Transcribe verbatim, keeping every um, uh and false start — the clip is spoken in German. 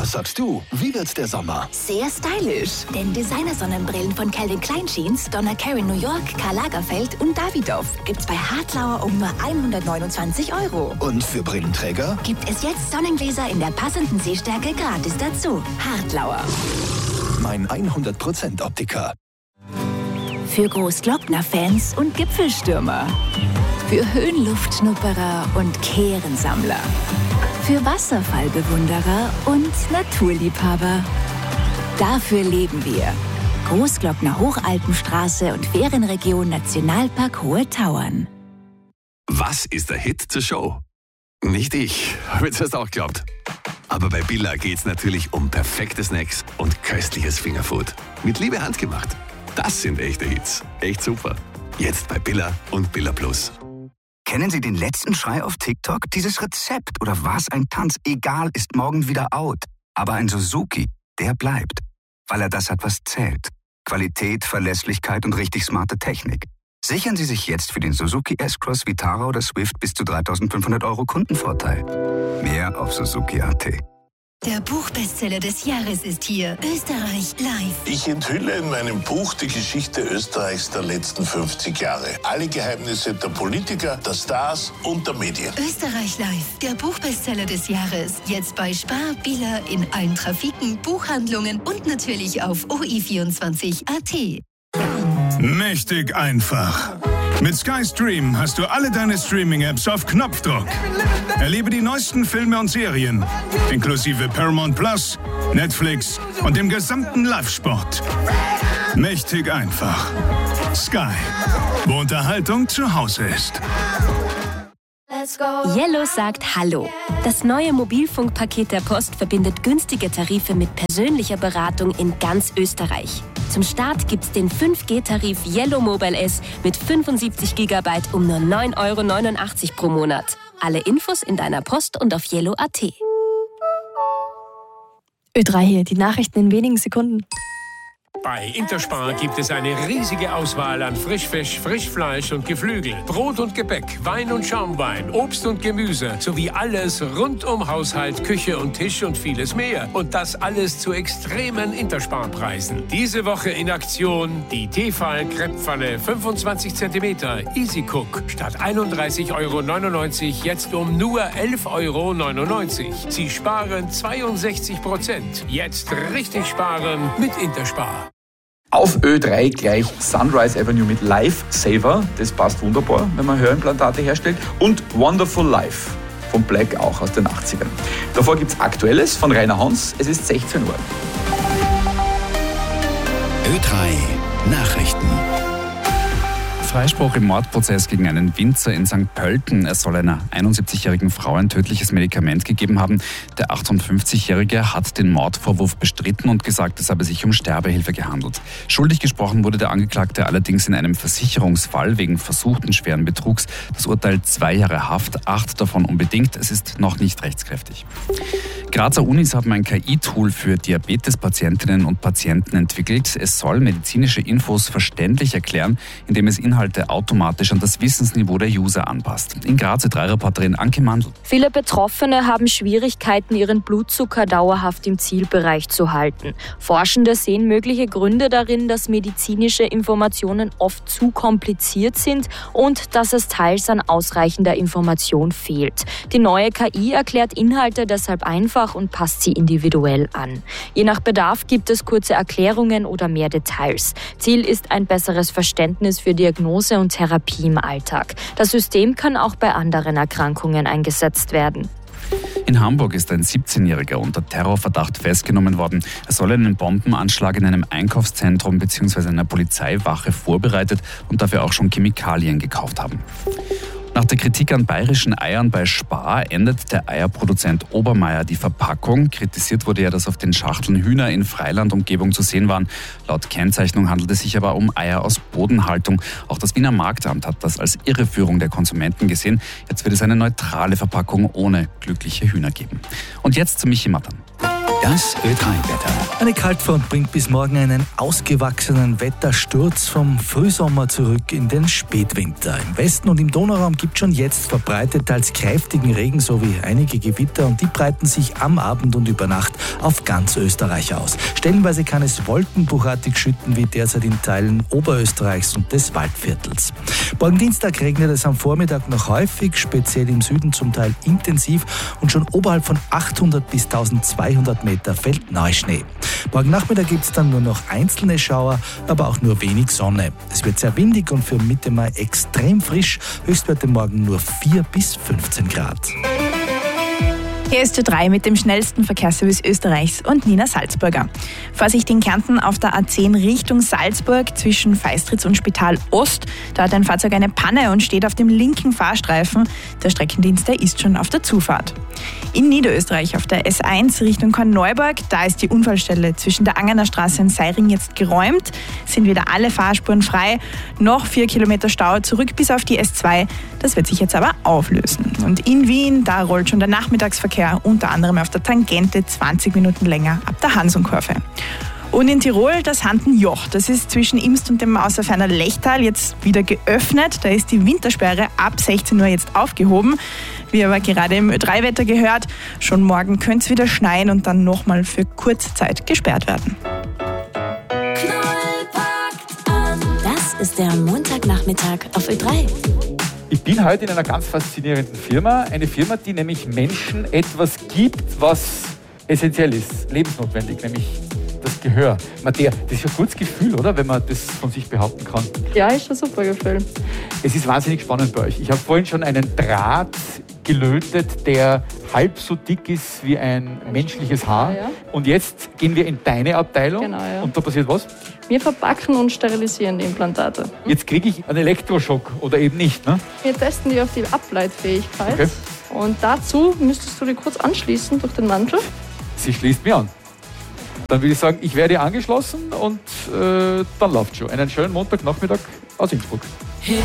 Was sagst du? Wie wird der Sommer? Sehr stylisch. Denn Designer-Sonnenbrillen von Calvin Klein Jeans, Donna Karan New York, Karl Lagerfeld und Davidoff gibt's bei Hartlauer um nur hundertneunundzwanzig Euro. Und für Brillenträger? Gibt es jetzt Sonnengläser in der passenden Sehstärke gratis dazu. Hartlauer. Mein hundert Prozent Optiker. Für Großglockner-Fans und Gipfelstürmer. Für Höhenluftschnupperer und Kehrensammler. Für Wasserfallbewunderer und Naturliebhaber. Dafür leben wir. Großglockner Hochalpenstraße und Ferienregion Nationalpark Hohe Tauern. Was ist der Hit zur Show? Nicht ich, habe ich das auch geglaubt. Aber bei Billa geht's natürlich um perfekte Snacks und köstliches Fingerfood. Mit Liebe handgemacht. Das sind echte Hits. Echt super. Jetzt bei Billa und Billa Plus. Kennen Sie den letzten Schrei auf TikTok? Dieses Rezept oder was ein Tanz, egal, ist morgen wieder out. Aber ein Suzuki, der bleibt. Weil er das hat, was zählt. Qualität, Verlässlichkeit und richtig smarte Technik. Sichern Sie sich jetzt für den Suzuki S-Cross, Vitara oder Swift bis zu dreitausendfünfhundert Euro Kundenvorteil. Mehr auf Suzuki Punkt a t. Der Buchbestseller des Jahres ist hier. Österreich live. Ich enthülle in meinem Buch die Geschichte Österreichs der letzten fünfzig Jahre. Alle Geheimnisse der Politiker, der Stars und der Medien. Österreich live. Der Buchbestseller des Jahres. Jetzt bei Spar, Billa, in allen Trafiken, Buchhandlungen und natürlich auf O I vierundzwanzig Punkt a t. Mächtig einfach. Mit Sky Stream hast du alle deine Streaming-Apps auf Knopfdruck. Erlebe die neuesten Filme und Serien, inklusive Paramount Plus, Netflix und dem gesamten Live-Sport. Mächtig einfach. Sky, wo Unterhaltung zu Hause ist. Yellow sagt Hallo. Das neue Mobilfunkpaket der Post verbindet günstige Tarife mit persönlicher Beratung in ganz Österreich. Zum Start gibt's den fünf G Tarif Yellow Mobile S mit fünfundsiebzig Gigabyte um nur neun Euro neunundachtzig pro Monat. Alle Infos in deiner Post und auf yellow Punkt a t. Ö drei hier, die Nachrichten in wenigen Sekunden. Bei Interspar gibt es eine riesige Auswahl an Frischfisch, Frischfleisch und Geflügel, Brot und Gebäck, Wein und Schaumwein, Obst und Gemüse, sowie alles rund um Haushalt, Küche und Tisch und vieles mehr. Und das alles zu extremen Interspar-Preisen. Diese Woche in Aktion die Tefal-Krepppfanne fünfundzwanzig Zentimeter Easy Cook statt einunddreißig Euro neunundneunzig jetzt um nur elf Euro neunundneunzig. Sie sparen zweiundsechzig Prozent. Jetzt richtig sparen mit Interspar. Auf Ö drei gleich Sunrise Avenue mit Life Saver, das passt wunderbar, wenn man Hörimplantate herstellt. Und Wonderful Life von Black, auch aus den achtzigern. Davor gibt es Aktuelles von Rainer Hans, es ist sechzehn Uhr. Ö drei Nachrichten. Freispruch im Mordprozess gegen einen Winzer in Sankt Pölten. Er soll einer einundsiebzigjährigen Frau ein tödliches Medikament gegeben haben. Der achtundfünfzigjährige hat den Mordvorwurf bestritten und gesagt, es habe sich um Sterbehilfe gehandelt. Schuldig gesprochen wurde der Angeklagte allerdings in einem Versicherungsfall wegen versuchten schweren Betrugs. Das Urteil zwei Jahre Haft, acht davon unbedingt. Es ist noch nicht rechtskräftig. Grazer Unis haben ein K I-Tool für Diabetespatientinnen und Patienten entwickelt. Es soll medizinische Infos verständlich erklären, indem es Inhalte automatisch an das Wissensniveau der User anpasst. In Graz ist drei Reporterin Anke Mandl. Viele Betroffene haben Schwierigkeiten, ihren Blutzucker dauerhaft im Zielbereich zu halten. Forschende sehen mögliche Gründe darin, dass medizinische Informationen oft zu kompliziert sind und dass es teils an ausreichender Information fehlt. Die neue K I erklärt Inhalte deshalb einfach und passt sie individuell an. Je nach Bedarf gibt es kurze Erklärungen oder mehr Details. Ziel ist ein besseres Verständnis für Diagnose und Therapie im Alltag. Das System kann auch bei anderen Erkrankungen eingesetzt werden. In Hamburg ist ein siebzehnjähriger unter Terrorverdacht festgenommen worden. Er soll einen Bombenanschlag in einem Einkaufszentrum bzw. einer Polizeiwache vorbereitet und dafür auch schon Chemikalien gekauft haben. Nach der Kritik an bayerischen Eiern bei Spar endet der Eierproduzent Obermeier die Verpackung. Kritisiert wurde ja, dass auf den Schachteln Hühner in Freilandumgebung zu sehen waren. Laut Kennzeichnung handelt es sich aber um Eier aus Bodenhaltung. Auch das Wiener Marktamt hat das als Irreführung der Konsumenten gesehen. Jetzt wird es eine neutrale Verpackung ohne glückliche Hühner geben. Und jetzt zu Michi Mattern. Das Ö drei Wetter. Eine Kaltfront bringt bis morgen einen ausgewachsenen Wettersturz vom Frühsommer zurück in den Spätwinter. Im Westen und im Donauraum gibt schon jetzt verbreitet teils kräftigen Regen sowie einige Gewitter und die breiten sich am Abend und über Nacht auf ganz Österreich aus. Stellenweise kann es wolkenbuchartig schütten, wie derzeit in Teilen Oberösterreichs und des Waldviertels. Morgen Dienstag regnet es am Vormittag noch häufig, speziell im Süden zum Teil intensiv und schon oberhalb von achthundert bis eintausendzweihundert Meter fällt Neuschnee. Morgen Nachmittag gibt es dann nur noch einzelne Schauer, aber auch nur wenig Sonne. Es wird sehr windig und für Mitte Mai extrem frisch, Höchstwerte morgen nur vier bis fünfzehn Grad. Hier ist Ö drei mit dem schnellsten Verkehrsservice Österreichs und Nina Salzburger. Vorsicht in Kärnten auf der A zehn Richtung Salzburg zwischen Feistritz und Spital Ost. Da hat ein Fahrzeug eine Panne und steht auf dem linken Fahrstreifen. Der Streckendienst der ist schon auf der Zufahrt. In Niederösterreich auf der S eins Richtung Korneuburg, da ist die Unfallstelle zwischen der Angener Straße und Seiring jetzt geräumt. Sind wieder alle Fahrspuren frei. Noch vier Kilometer Stau zurück bis auf die S zwei. Das wird sich jetzt aber auflösen. Und in Wien, da rollt schon der Nachmittagsverkehr unter anderem auf der Tangente zwanzig Minuten länger ab der Hansumkurve. Und in Tirol das Hantenjoch, das ist zwischen Imst und dem Außerferner Lechtal jetzt wieder geöffnet. Da ist die Wintersperre ab sechzehn Uhr jetzt aufgehoben. Wie aber gerade im Ö drei Wetter gehört, schon morgen könnte es wieder schneien und dann nochmal für kurze Zeit gesperrt werden. Das ist der Montagnachmittag auf Ö drei. Ich bin heute in einer ganz faszinierenden Firma. Eine Firma, die nämlich Menschen etwas gibt, was essentiell ist, lebensnotwendig, nämlich das Gehör. Matthäa, das ist ja ein gutes Gefühl, oder? Wenn man das von sich behaupten kann. Ja, ist ein super Gefühl. Es ist wahnsinnig spannend bei euch. Ich habe vorhin schon einen Draht gelötet, der halb so dick ist wie ein menschliches Haar. Ja, ja. Und jetzt gehen wir in deine Abteilung. Genau, ja. Und da passiert was? Wir verpacken und sterilisieren die Implantate. Jetzt kriege ich einen Elektroschock oder eben nicht, ne? Wir testen die auf die Ableitfähigkeit. Okay. Und dazu müsstest du die kurz anschließen durch den Mantel. Sie schließt mir an. Dann würde ich sagen, ich werde angeschlossen und äh, dann läuft schon. Einen schönen Montagnachmittag aus Innsbruck. Hit